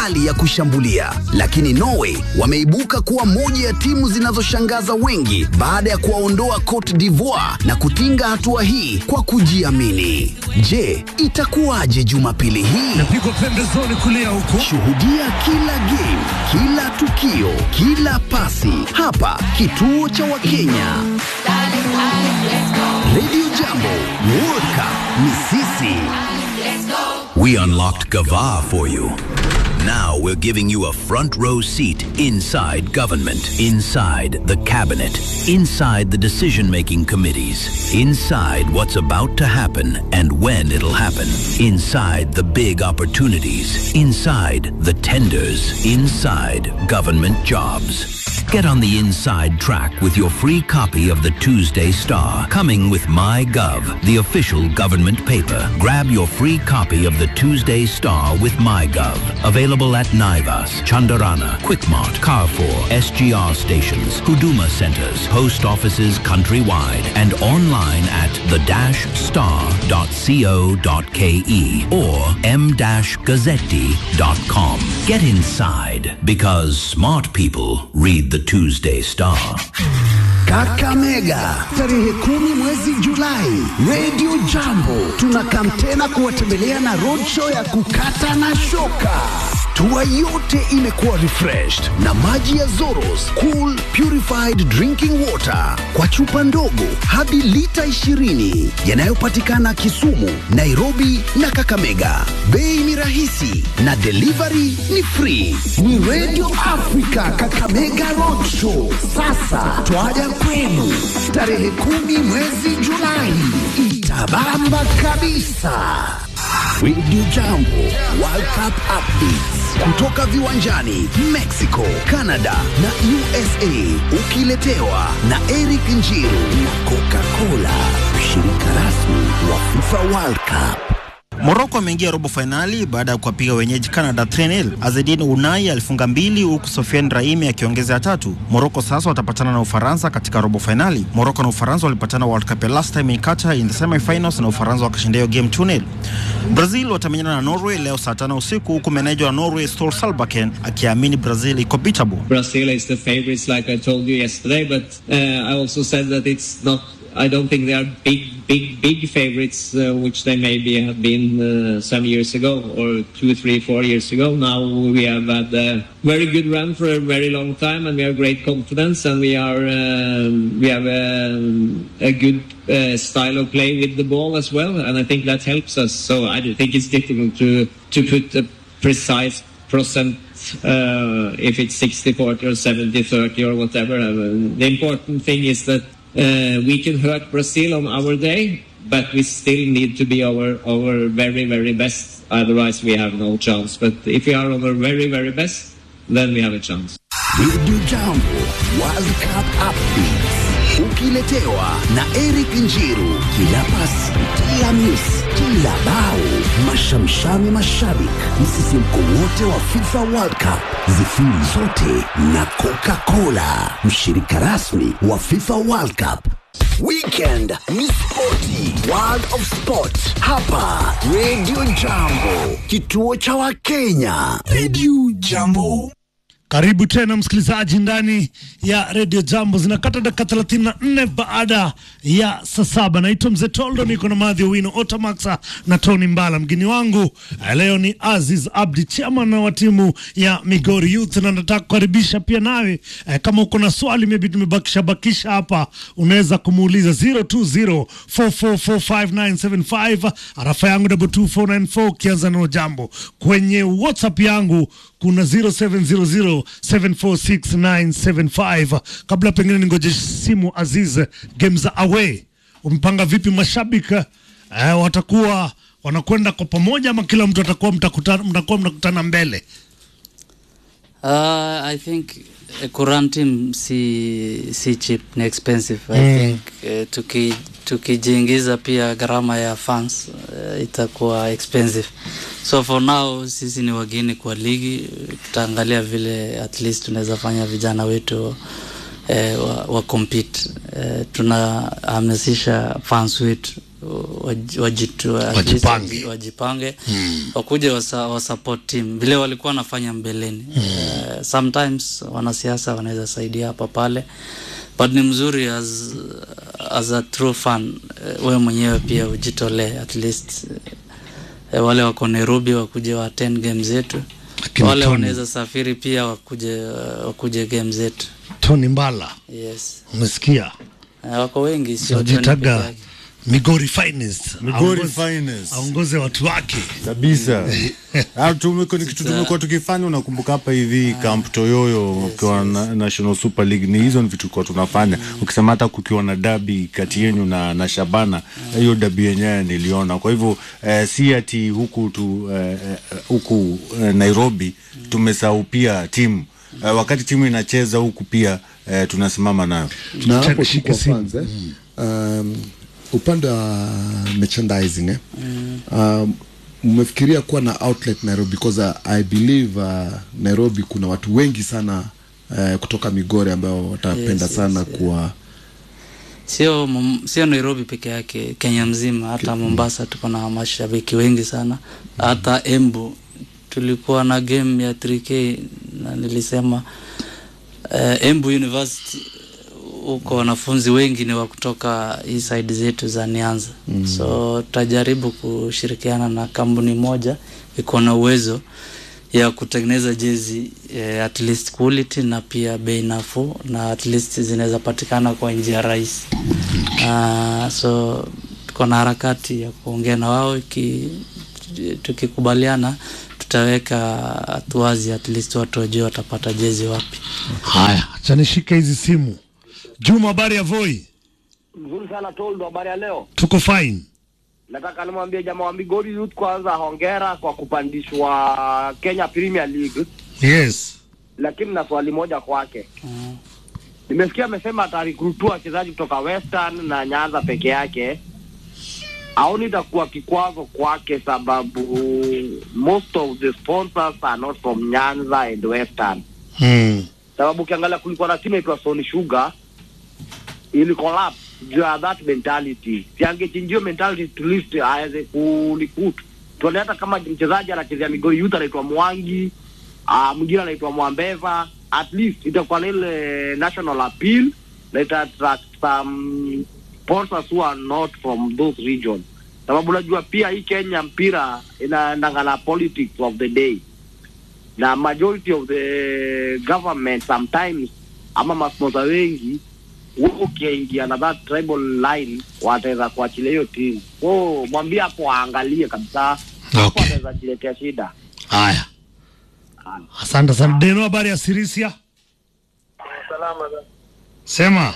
kali ya kushambulia, lakini Norway wameibuka kuwa moja ya timu zinazoshangaza wengi baada ya kuwaondoa Cote d'Ivoire na kutinga hatua hii kwa kujiamini. Je, itakuwaje Jumapili hii? Napigwa pembezoni kulia huko. Shuhudia kila game, kila tukio, kila pasi hapa kituo cha Wakenya. Radio Jambo, World Cup ni sisi. We unlocked Gava for you. Now we're giving you a front row seat inside government, inside the cabinet, inside the decision-making committees, inside what's about to happen and when it'll happen, inside the big opportunities, inside the tenders, inside government jobs. Get on the inside track with your free copy of the Tuesday Star, coming with MyGov, the official government paper. Grab your free copy of the Tuesday Star with MyGov. Available at Naivas, Chandarana, Quickmart, Carrefour, SGR stations, Huduma centers, post offices countrywide, and online at the-star.co.ke or m-gazzetti.com. Get inside, because smart people read the Tuesday Star. Kakamega, tarehe 10 mwezi Julai, Radio Jambo tunakam tena kuwatembelea na roadshow ya kukata na shoka. Tour yote imekuwa refreshed na maji ya Zoros Cool Purified Drinking Water kwa chupa ndogo hadi lita 20 yanayopatikana Kisumu, Nairobi na Kakamega. Bei ni rahisi na delivery ni free. Ni Radio Africa Kakamega Roadshow. Sasa twaja kwenu tarehe 10 mwezi Julai. Itabamba kabisa. Radio Jambo World Cup updates kutoka viwanjani Mexico, Canada na USA, ukiletewa na Eric Njiru na Coca-Cola, mshirika rasmi wa FIFA World Cup. Morocco ameingia robo finali baada ya kuwapiga wenyeji Canada 3-0. Azedine Unai alifunga 2 huku Sofiane Raimi akiongeza 3. Morocco sasa watapatana na Ufaransa katika robo finali. Morocco na Ufaransa walipatana World Cup last time in Qatar in the semi-finals na Ufaransa wakashinda game 2-0. Brazil watamenyana na Norway leo saa 5 usiku huku meneja wa Norway Ståle Solbakken akiamini Brazil iko beatable. Brazil is the favorites like I told you yesterday, but I also said that it's not, I don't think they are big favorites, which they maybe have been some years ago, or 2, 3, 4 years ago. Now we have had a very good run for a very long time, and we have great confidence, and we have a good style of play with the ball as well, and I think that helps us. So I think it's difficult to put a precise percent, if it's 60-40 or 70-30 or whatever. The important thing is that we can hurt Brazil on our day, but we still need to be our very, very best. Otherwise, we have no chance. But if we are on our very, very best, then we have a chance. Radio Jambo World Cup updates ukiletewa na Eric Njiru. Kila pasi, kila miss, kila bao, mashamshami mashabik, msisimko wote wa FIFA World Cup, zifiri zote na Coca-Cola, mshirika rasmi wa FIFA World Cup. Weekend ni sporti, World of Sport hapa Radio Jambo, kituo cha Wakenya. Radio Jambo. Karibu tena msikilizaji ndani ya Radio Jambo. Zinakata dakika 34 baada ya saa 7. Naitwa Mzee Toldo, niko na Madhi Owino, Otamaxa na Tony Mbala. Mgeni wangu leo ni Aziz Abdi, chairman wa timu ya Migori Youth, na nataka kukaribisha pia nawe kama uko na swali maybe tumebakisha hapa, unaweza kumuuliza 0204445975, arafa yangu 22494 kianza na Jambo. Kwenye WhatsApp yangu kuna 0700746975. Kabla pengine ningoje simu Aziz, game za away umepanga vipi? Mashabiki watakuwa wanakwenda kwa pamoja ama kila mtu atakuwa mnakutana mbele? I think current team si cheap, ni expensive. I think tukijiingiza pia gharama ya fans itakuwa expensive. So for now sisi ni wageni kwa ligi, tutaangalia vile at least tunaweza fanya vijana wetu wa compete. Tunahamasisha fans wetu wajipange wakuje wasupport team vile walikuwa wanafanya mbeleni. Sometimes wanasiasa wanaweza saidia hapa pale, but ni mzuri as a true fan wewe mwenyewe pia ujitolee, at least wale wako Nairobi wakuje wa attend games zetu, wale wanaweza safiri pia wakuje games zetu. Tony Mbala, yes, umesikia? Wako wengi, sio Tony Migori Finest. Aongoze watu wake kabisa. Tumekuwa tumekuwa tukifanya, unakumbuka hapa hivi Camp Toyoyo ukiwa National Super League, ni hizo vitu kwa tunafanya. Ukisema hata kukiwa na derby kati yenu na Shabana, hiyo derby yenyewe niliona. Kwa hivyo si ati huku Nairobi tumesahau pia timu. Wakati timu inacheza huku pia tunasimama nayo. Na hapo kwa fans upande wa merchandising mmefikiria kuwa na outlet Nairobi, because I believe Nairobi kuna watu wengi sana kutoka Migori ambao watapenda sana kuwa sio Nairobi peke yake, Kenya mzima, hata Mombasa tuko na mashabiki wengi sana. Hata Embu tulikuwa na game ya 3K na nilisema Embu University uko wanafunzi wengi ni wa kutoka hii side zetu za Nyanza. So tutajaribu kushirikiana na kampuni moja iko na uwezo ya kutengeneza jezi at least quality na pia bei nafuu, na at least zinaweza patikana kwa njia rahisi. So tuko na harakati ya kuongea na wao, tukikubaliana tutaweka atuazi at least watu wajue watapata jezi wapi. Haya, acha nishike hizi simu. Juma, habari ya Voi? Mzuri sana Toldo, habari ya leo? Tuko fine. Nataka nimwambie jamaa wa Migori Youth kwanza hongera kwa kupandishwa Kenya Premier League. Yes. Lakini na swali moja kwake. Nimesikia amesema atarecruit wachezaji kutoka Western na Nyanza peke yake. Haoni itakuwa kikwazo kwake sababu most of the sponsors are not from Nyanza and Western. Sababu ukiangalia kulikuwa na timu inaitwa Sony Sugar ili collapse due to that mentality. Siangechinjio mentality to list aweze kulikut. Tuone hata kama mchezaji anachezea Migori Youth anaitwa Mwangi, mwingine anaitwa Mwambeva, at least itakuwa ile national appeal na ita attract some sponsors who are not from those regions. Sababu unajua pia hii Kenya mpira inaendana politics of the day. Na majority of the government sometimes ama masponsor wengi ukiingia na that tribal line wataweza kuachilia hiyo timu. Mwambie hapo aangalie kabisa. Hapo ataweza jiletea shida. Haya. Asante sana. Deno, habari ya Sirisia? Salama. Sema.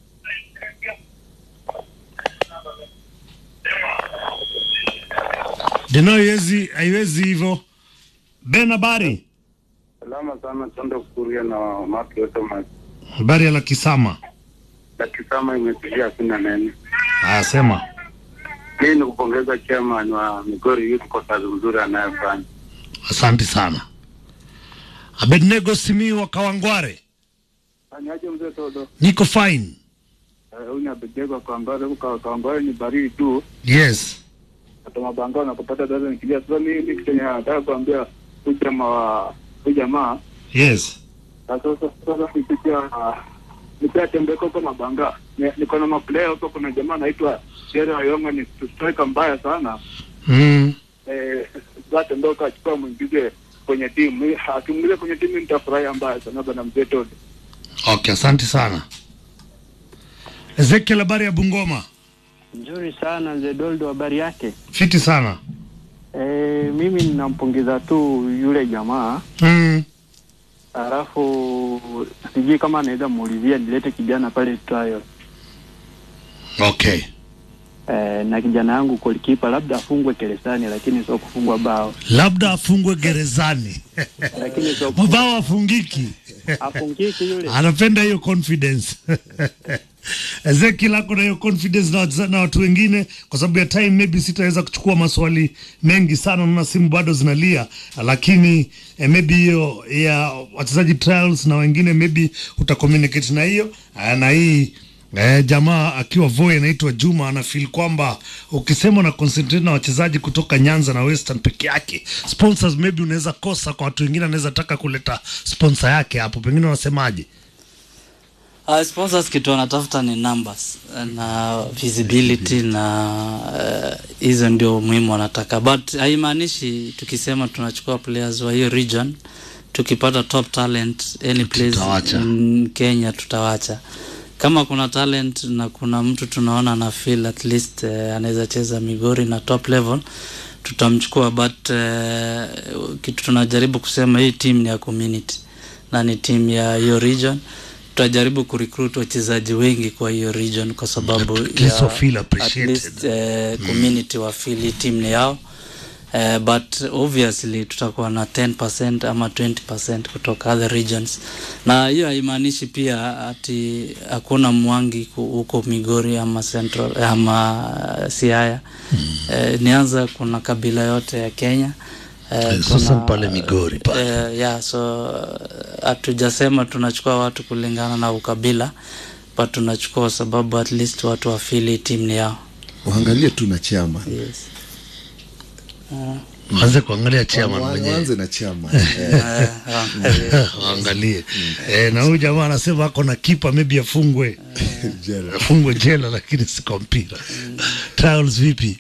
Deno haiwezi hivyo. Ben, habari? Salama sana, tunaenda kukuria na Mark Ottoman. Habari ya Lakisama? Lakisama imepigia kuna nene. Sema. Mimi nikupongeza chairman wa Migori Youth kwa kazi nzuri anayofanya. Asante sana. Abednego Simi wa Kawangware. Anyaje mzee Todo? Niko fine. Una Abednego kwa Kawangware ni baridi tu. Yes. Hata mabangao na kupata dola nikilia sasa mimi kitenya nataka kuambia ujamaa. Yes. Sasa nipitia tembeko kwa mabanga. Niko na maplayer huko, kuna jamaa anaitwa Jerry Ayonga, ni striker mbaya sana. Zote ndio kachukua mwingize kwenye timu. Akimwingiza kwenye timu nitafurahi mbaya sana bwana mzee Todo. Okay, asante sana. Ezekiel, habari ya Bungoma? Nzuri sana mzee Doldo, habari yake? Fiti sana. Mimi ninampongeza tu yule jamaa. Alafu sijui kama anaweza muulizia nilete kijana pale trial. Okay. Na kijana yangu goalkeeper labda afungwe gerezani, lakini sio kufungwa bao. Labda afungwe gerezani. Lakini sio bao afungiki. Afungiki yule. Anapenda hiyo confidence. Ezekiel ako na hiyo confidence na watu wengine, kwa sababu ya time maybe sitaweza kuchukua maswali mengi sana na simu bado zinalia, lakini maybe hiyo ya wachezaji trials na wengine maybe utacommunicate na hiyo na hii Jamaa akiwa Voi anaitwa Juma anafeel kwamba ukisema na concentrate na wachezaji kutoka Nyanza na Western peke yake, sponsors maybe unaweza kosa kwa watu wengine, anaweza taka kuleta sponsor yake hapo, pengine unasemaje? Sponsors kitu wanatafuta ni numbers na visibility na hizo ndio muhimu wanataka, but haimaanishi tukisema tunachukua players wa hiyo region, tukipata top talent any place in Kenya tutawacha. Kama kuna talent na kuna mtu tunaona na feel at least anaweza cheza Migori na top level, tutamchukua, but kitu tunajaribu kusema hii team ni ya community na ni team ya hiyo region. Tutajaribu kurecruit wachezaji wengi kwa hiyo region kwa sababu ya at least community wa feel team ni yao. But obviously tutakuwa na 10% ama 20% kutoka other regions, na hiyo haimaanishi pia ati hakuna Mwangi huko Migori ama Central ama Siaya. Nianza kuna kabila yote ya Kenya. Sasa pale Migori pale. So hatujasema tunachukua watu kulingana na ukabila, but tunachukua sababu at least watu wa feel team ni yao. Waangalie tu na chama. Yes. Waanze kuangalia chairman mwenyewe. Waanze na chairman. Waangalie. Na huyu jamaa anasema ako na kipa maybe afungwe jela. Afungwe jela lakini si kwa mpira. Trials vipi?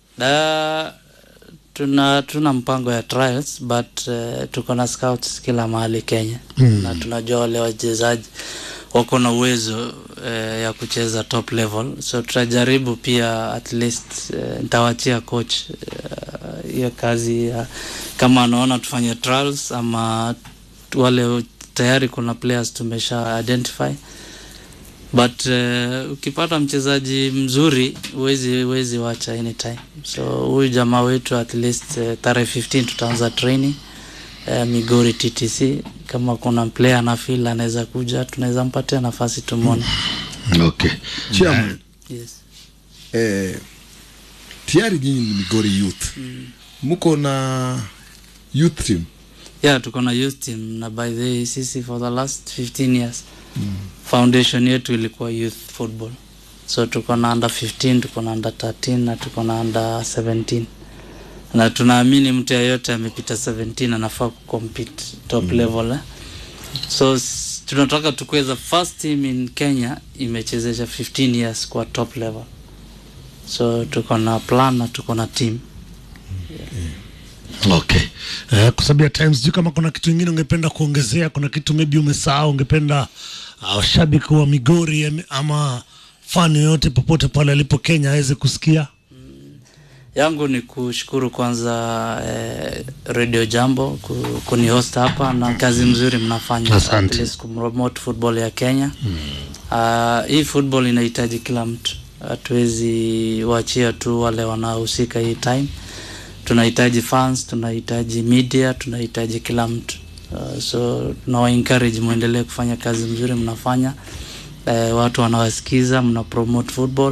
Tuna mpango ya trials, but tuko na scouts kila mahali Kenya. Na tunajua wale wachezaji wako na uwezo ya kucheza top level, so tutajaribu pia at least nitawachia coach hiyo kazi kama anaona tufanye trials ama wale tayari kuna players tumesha identify, but ukipata mchezaji mzuri uwezi wacha anytime. So huyu jamaa wetu at least tarehe 15 tutaanza training Migori TTC. Kama kuna player na feel anaweza kuja, tunaweza mpatia nafasi tumone. Okay. Chairman. Yes. Tayari nyinyi ni Migori youth. Mko na youth team? Yeah, tuko na youth team, na by the way sisi for the last 15 years foundation yetu ilikuwa youth football. So tuko na under 15, tuko na under 13 na tuko na under 17. Na tunaamini mtu yeyote amepita 17 anafaa kucompete top level. So tunataka tukue the first team in Kenya imechezesha 15 years kwa top level. So tuko na plan na tuko na team. Okay. Kwa sababu ya times juu, kama kuna kitu kingine ungependa kuongezea, kuna kitu maybe umesahau, ungependa washabiki wa Migori ama fan yote popote pale alipo Kenya aweze kusikia? Yangu ni kushukuru kwanza Radio Jambo kunihost hapa, na kazi mzuri mnafanya at least kupromote football ya Kenya. Hii football inahitaji kila mtu, hatuwezi waachia tu wale wanahusika hii time. Tunahitaji fans, tunahitaji media, tunahitaji kila mtu. So tunawa encourage muendelee kufanya kazi mzuri mnafanya. Watu wanawasikiza, mna promote football.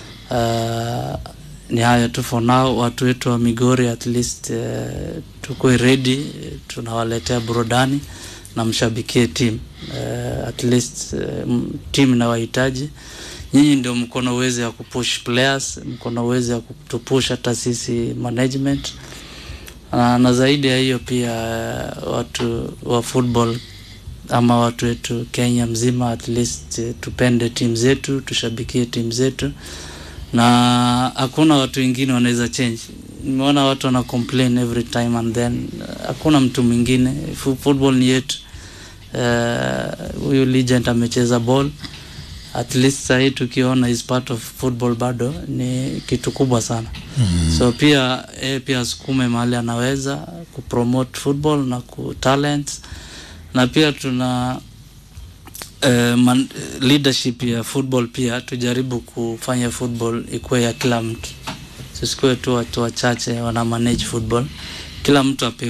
Ni haya tu for now. Watu wetu wa Migori at least tuko ready, tunawaletea burudani na mshabikie team. At least team inawahitaji. Nyinyi ndio mko na uwezo ya kupush players, mko na uwezo ya kutupush hata sisi management. Na zaidi ya hiyo pia watu wa football ama watu wetu Kenya mzima at least tupende team zetu, tushabikie team zetu, na hakuna watu wengine wanaweza change. Nimeona watu wana complain every time and then hakuna mtu mwingine. Football ni yetu. Huyu legend amecheza ball, at least sahi tukiona is part of football bado ni kitu kubwa sana. So pia sukume mahali anaweza kupromote football na talents, na pia tuna leadership ya football pia tujaribu kufanya football ikuwe ya kila mtu. Sisikuwe tu watu wachache wana manage football, kila mtu apewe